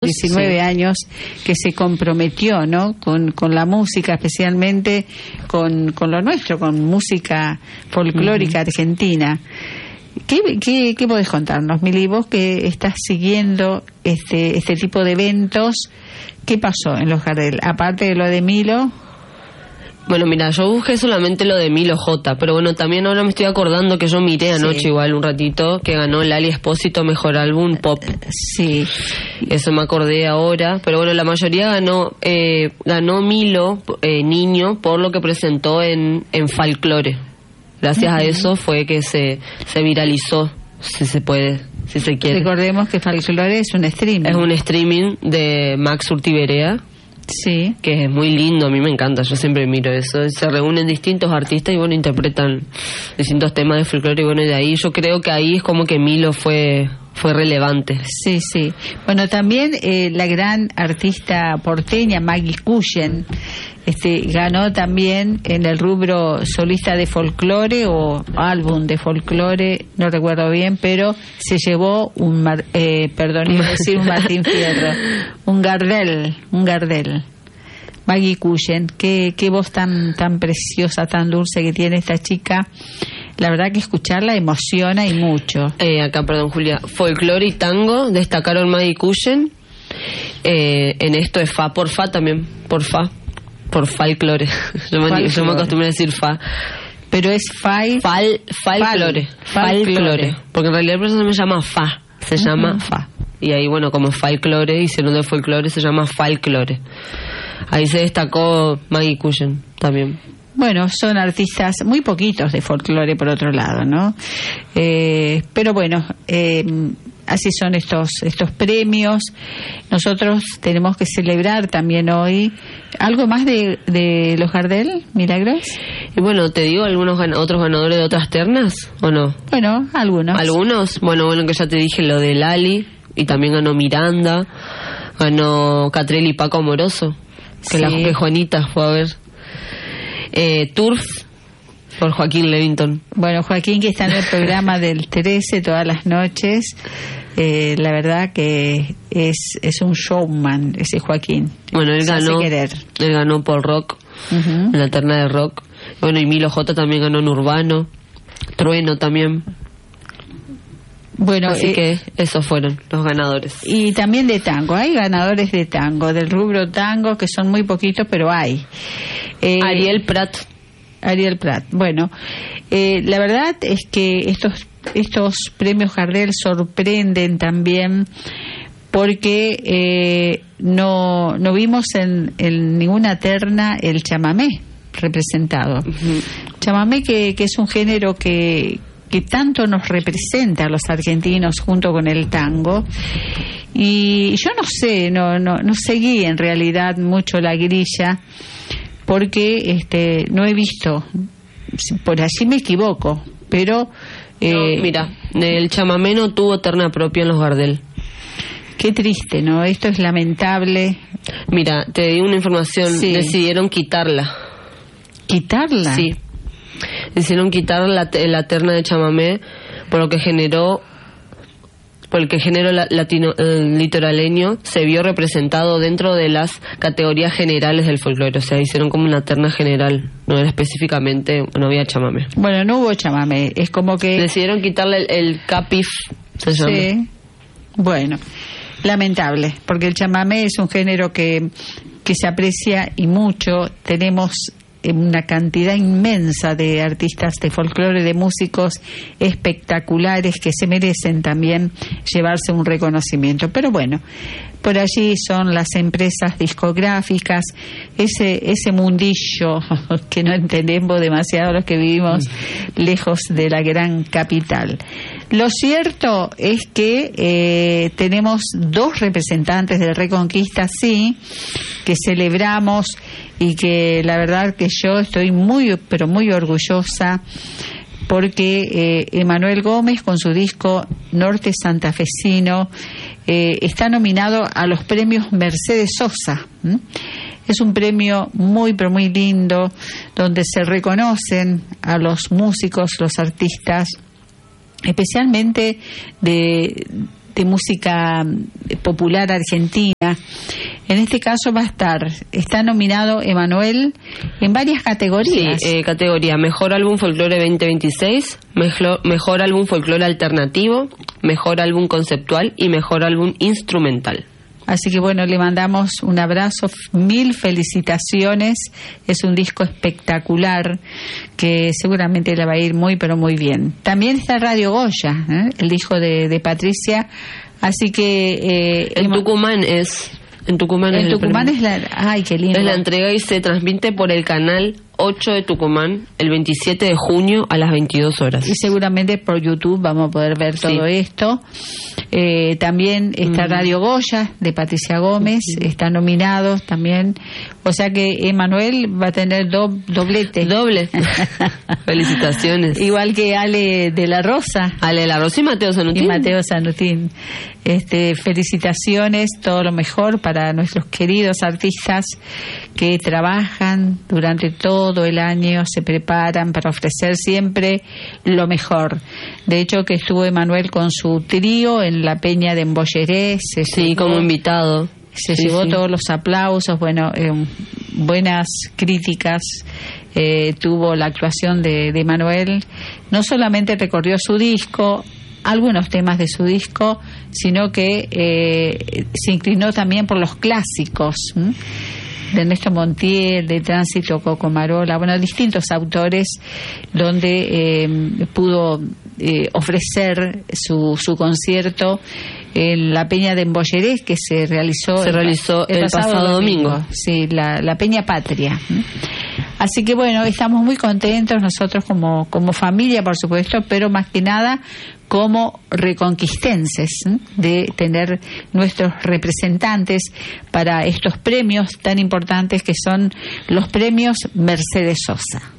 19 años, que se comprometió, ¿no? Con la música, especialmente con lo nuestro, con música folclórica argentina. ¿Qué podés contarnos, Mili? Vos que estás siguiendo este tipo de eventos, ¿qué pasó en los Gardel? Aparte de lo de Milo. Bueno, mira, yo busqué solamente lo de Milo J, pero bueno, también ahora me estoy acordando que yo miré anoche igual un ratito, que ganó Lali Espósito Mejor Álbum Pop. Sí. Eso me acordé ahora, pero bueno, la mayoría ganó Milo, niño, por lo que presentó en Folklore. Gracias a eso fue que se viralizó, si se puede, si se quiere. Recordemos que Folklore es un streaming. Es un streaming de Max Urtiberea. Sí. Que es muy lindo, a mí me encanta, yo siempre miro eso. Se reúnen distintos artistas y bueno, interpretan distintos temas de folclore y bueno, de ahí yo creo que ahí es como que Milo fue relevante. Sí, sí. Bueno, también la gran artista porteña Maggie Kuyen ganó también en el rubro solista de folclore o álbum de folclore, no recuerdo bien, pero se llevó un Martín Fierro, un Gardel. Maggie Kuyen, qué voz tan preciosa, tan dulce que tiene esta chica. La verdad que escucharla emociona y mucho. Acá, perdón, Julia. Folclore y tango destacaron Maggie Kuyen. En esto es fa por fa también, por folclore. Yo me acostumbré a decir fa. Pero es folclore. Porque en realidad por eso se llama fa. Se llama fa. Y ahí, bueno, como folclore, hicieron de folclore, se llama folclore. Ahí se destacó Maggie Kuyen también. Bueno, son artistas muy poquitos de folclore por otro lado, ¿no? Pero bueno, así son estos premios. Nosotros tenemos que celebrar también hoy algo más de los Gardel, Milagros. Y bueno, te digo otros ganadores de otras ternas, ¿o no? Bueno, algunos. Bueno, que ya te dije lo de Lali, y también ganó Miranda, ganó Catrell y Paco Amoroso, que Juanita fue a ver. Turf por Joaquín Levington. Bueno, Joaquín, que está en el programa del 13 todas las noches. La verdad que es un showman ese Joaquín. Bueno, él ganó por rock, en la terna de rock. Bueno, y Milo J también ganó en urbano. Trueno también. Bueno, así que esos fueron los ganadores. Y también de tango, hay ganadores de tango, del rubro tango, que son muy poquitos, pero hay. Ariel Prat. Bueno, la verdad es que estos premios Gardel sorprenden también, porque no vimos en ninguna terna el chamamé representado. Chamamé que es un género que tanto nos representa a los argentinos junto con el tango, y yo no sé, no seguí en realidad mucho la grilla, porque no he visto, por allí me equivoco, pero mira, el chamamé no tuvo terna propia en los Gardel. Qué triste, ¿no? Esto es lamentable. Mira, te di una información, decidieron quitarla. ¿Quitarla? Sí. Decidieron quitar la terna de chamamé por el género litoraleño se vio representado dentro de las categorías generales del folclore. O sea, hicieron como una terna general, no era específicamente, no había chamamé. Bueno, no hubo chamamé, es como que decidieron quitarle el capif, se llama. Sí. Bueno, lamentable, porque el chamamé es un género que se aprecia y mucho. Tenemos una cantidad inmensa de artistas de folclore, de músicos espectaculares que se merecen también llevarse un reconocimiento. Pero bueno, por allí son las empresas discográficas, ese mundillo que no entendemos demasiado los que vivimos lejos de la gran capital. Lo cierto es que tenemos dos representantes de Reconquista, sí, que celebramos, y que la verdad que yo estoy muy, pero muy orgullosa, porque Emanuel Gómez, con su disco Norte Santafesino, está nominado a los premios Mercedes Sosa. Es un premio muy, pero muy lindo, donde se reconocen a los músicos, los artistas, especialmente de música popular argentina, En este caso está nominado Emanuel en varias categorías. Sí, categoría Mejor Álbum Folclore 2026, Mejor Álbum Folclore Alternativo, Mejor Álbum Conceptual y Mejor Álbum Instrumental. Así que bueno, le mandamos un abrazo, 1000 felicitaciones, es un disco espectacular que seguramente le va a ir muy pero muy bien. También está Radio Goya, el disco de Patricia, así que... En Tucumán es ay, qué lindo. Es la entrega y se transmite por el canal 8 de Tucumán el 27 de junio a las 22 horas. Y seguramente por YouTube vamos a poder ver todo esto. También está Radio Goya de Patricia Gómez, están nominados también. O sea que Emanuel va a tener doblete. Doble. Felicitaciones. Igual que Ale de la Rosa. Ale de la Rosa y Mateo Sanutín. Felicitaciones, todo lo mejor para nuestros queridos artistas que trabajan durante todo el año, se preparan para ofrecer siempre lo mejor. De hecho, que estuvo Emanuel con su trío en la Peña de Embolleré. Sí, como invitado. Se llevó todos los aplausos, buenas críticas. Tuvo la actuación de Emanuel. No solamente recorrió su disco, algunos temas de su disco, sino que se inclinó también por los clásicos de Ernesto Montiel, de Tránsito, Coco Marola, distintos autores donde pudo ofrecer su concierto en la Peña de Embolleré, que se realizó el pasado domingo. Sí, la Peña Patria. Así que estamos muy contentos nosotros como familia, por supuesto, pero más que nada como reconquistenses, de tener nuestros representantes para estos premios tan importantes que son los premios Mercedes Sosa.